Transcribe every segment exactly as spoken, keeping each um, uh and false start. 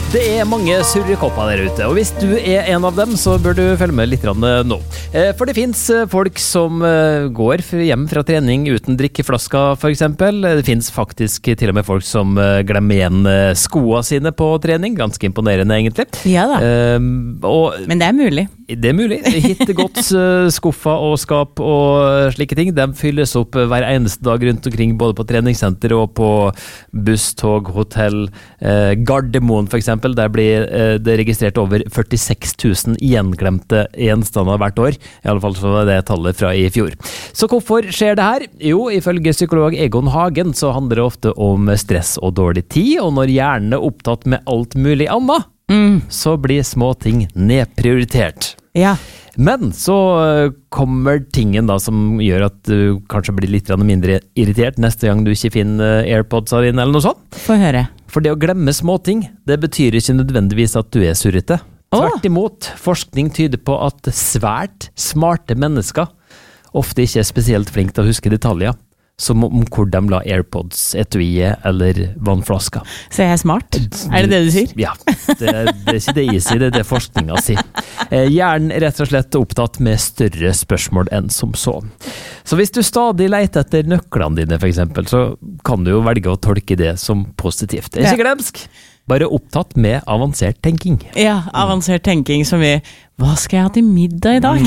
Det er mange surrekopper der ute, og hvis du er en av dem, så bør du følge med litt nå. For det finnes folk som går hjem fra trening uten drikkeflaska, for eksempel. Det finnes faktisk til og med folk som glemmer igjen skoene sine på trening. Ganske imponerende, egentlig. Ja da. Um, og Men det er mulig. Det er mulig. Hittegods, skuffer og skap og slike ting, de fylles opp hver eneste dag rundt omkring, både på treningssenter og på buss, tog, hotell, eh, Gardermoen for eksempel. Der blir eh, det registrert over førtiseks tusen gjenglemte gjenstander hvert år. I alle fall så var det tallet fra i fjor. Så hvorfor skjer det her? Jo, ifølge psykolog Egon Hagen så handler det ofte om stress og dårlig tid, og når hjernen er opptatt med alt mulig annet, Mm. så blir små ting nedprioritert. Ja. Men så kommer tingen da som gjør at du kanskje blir litt mindre irritert neste gang du ikke finner AirPodsene dine eller noe sånt. Få høre. For det å glemme små ting, det betyr ikke nødvendigvis at du er surrete. Tvert imot, forskning tyder på at svært smarte mennesker ofte ikke er spesielt flinke til å huske detaljer, som om hvor de la AirPods, etuiet eller vannflaska. Så jeg er smart? Er det det du sier? Ja, det, det er ikke det jeg sier, det er det forskninga sier. Hjernen er rett og slett opptatt med større spørsmål enn som så. Så hvis du stadig leter etter nøklene dine, for eksempel, så kan du jo velge å tolke det som positivt. Det er ikke glemsk, bare opptatt med avansert tenking. Ja, avansert tenking som vi, hva skal jeg ha til middag i dag?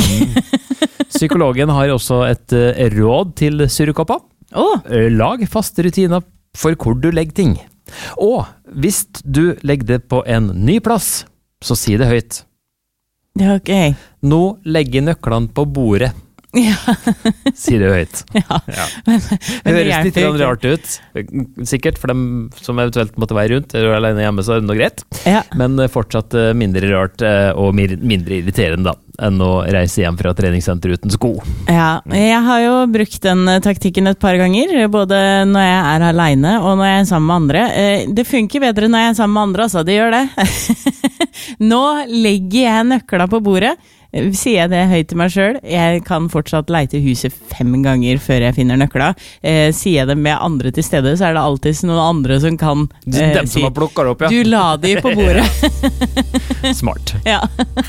Mm. Psykologen har også et råd til surrekopper. Oh. Lag faste rutiner for hvor du legger ting. Og hvis du legger det på en ny plass, så si det høyt. Det er ok. Nå legger nøklene på bordet. Ja. Si det høyt. Ja. Ja. Men, men det høres litt rart ut. Sikkert for dem som eventuelt måtte være rundt, eller alene hjemme, så er det noe greit. Ja. Men fortsatt mindre rart og mindre irriterende da, enn å reise hjem fra treningssenter uten sko. Ja, jeg har jo brukt den taktikken et par ganger, både når jeg er alene og når jeg er sammen med andre. Det funker bedre når jeg er sammen med andre, altså, det gjør det. Nå legger jeg nøkla på bordet. Sier jeg det høyt til meg selv, jeg kan fortsatt leite huset fem ganger før jeg finner nøkla. Eh, sier jeg det med andre til stede, så er det alltid noen andre som kan eh, Dem som si, har plukket det opp, ja. Du la de på bordet. Smart. Ja.